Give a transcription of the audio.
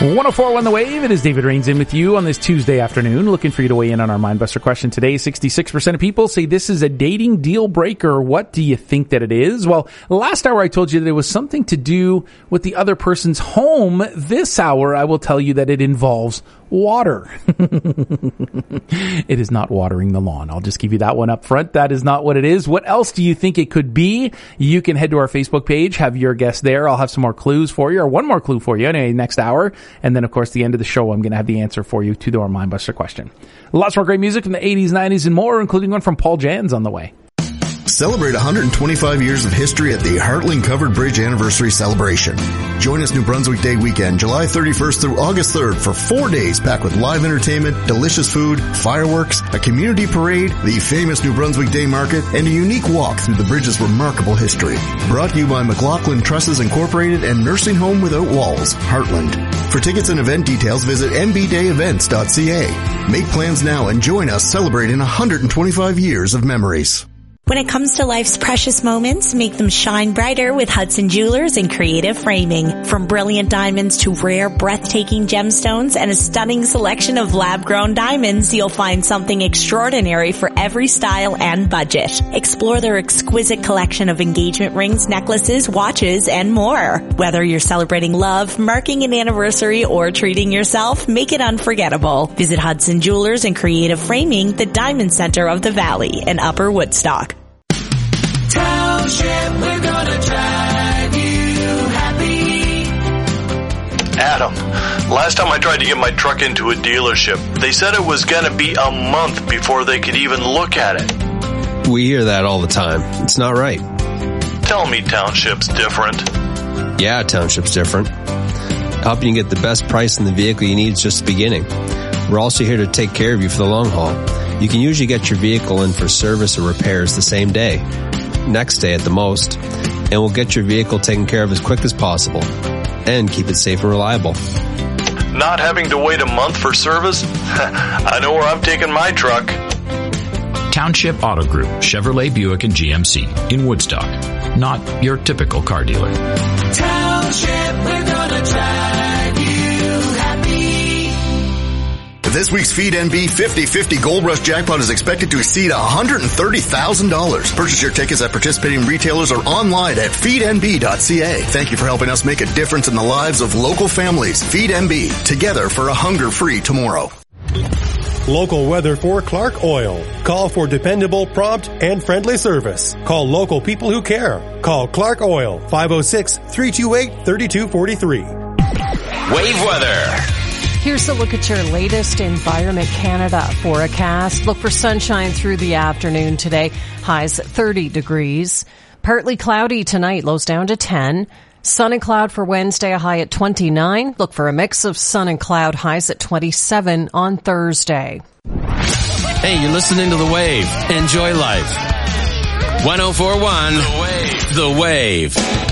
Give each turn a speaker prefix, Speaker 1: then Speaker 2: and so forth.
Speaker 1: 104.1 The Wave. It is David Rains in with you on this Tuesday afternoon, looking for you to weigh in on our Mindbuster question today. 66% of people say this is a dating deal breaker. What do you think that it is? Well, last hour I told you that it was something to do with the other person's home. This hour I will tell you that it involves water. It is not watering the lawn. I'll just give you that one up front. That is not what it is. What else do you think it could be? You can head to our Facebook page, have your guess there. I'll have some more clues for you, or one more clue for you anyway, next hour. And then, of course, the end of the show, I'm going to have the answer for you to our Mindbuster question. Lots more great music from the 80s, 90s, and more, including one from Paul Jans on the way.
Speaker 2: Celebrate 125 years of history at the Heartland Covered Bridge Anniversary Celebration. Join us New Brunswick Day weekend, July 31st through August 3rd for 4 days packed with live entertainment, delicious food, fireworks, a community parade, the famous New Brunswick Day Market, and a unique walk through the bridge's remarkable history. Brought to you by McLaughlin Trusses Incorporated and Nursing Home Without Walls, Heartland. For tickets and event details, visit mbdayevents.ca. Make plans now and join us celebrating 125 years of memories.
Speaker 3: When it comes to life's precious moments, make them shine brighter with Hudson Jewelers and Creative Framing. From brilliant diamonds to rare, breathtaking gemstones and a stunning selection of lab-grown diamonds, you'll find something extraordinary for every style and budget. Explore their exquisite collection of engagement rings, necklaces, watches, and more. Whether you're celebrating love, marking an anniversary, or treating yourself, make it unforgettable. Visit Hudson Jewelers and Creative Framing, the Diamond Center of the Valley in Upper Woodstock.
Speaker 4: Township, we're gonna drive you happy.
Speaker 5: Adam, last time I tried to get my truck into a dealership, they said it was gonna be a month before they could even look at it.
Speaker 6: We hear that all the time. It's not right.
Speaker 5: Tell me Township's different.
Speaker 6: Yeah, Township's different. Helping you get the best price on the vehicle you need is just the beginning. We're also here to take care of you for the long haul. You can usually get your vehicle in for service or repairs the same day, next day at the most, and we'll get your vehicle taken care of as quick as possible and keep it safe and reliable.
Speaker 5: Not having to wait a month for service? I know where I'm taking my truck.
Speaker 7: Township Auto Group, Chevrolet, Buick, and GMC in Woodstock. Not your typical car dealer.
Speaker 4: Township, we're gonna drive you happy.
Speaker 2: This week's Feed NB 50/50 Gold Rush Jackpot is expected to exceed $130,000. Purchase your tickets at participating retailers or online at feednb.ca. Thank you for helping us make a difference in the lives of local families. Feed NB, together for a hunger-free tomorrow.
Speaker 8: Local weather for Clark Oil. Call for dependable, prompt, and friendly service. Call local people who care. Call Clark Oil, 506-328-3243.
Speaker 9: Wave weather.
Speaker 10: Here's a look at your latest Environment Canada forecast. Look for sunshine through the afternoon today. Highs 30 degrees. Partly cloudy tonight, lows down to 10. Sun and cloud for Wednesday, a high at 29. Look for a mix of sun and cloud, highs at 27 on Thursday.
Speaker 9: Hey, you're listening to The Wave. Enjoy life. 104.1 The Wave.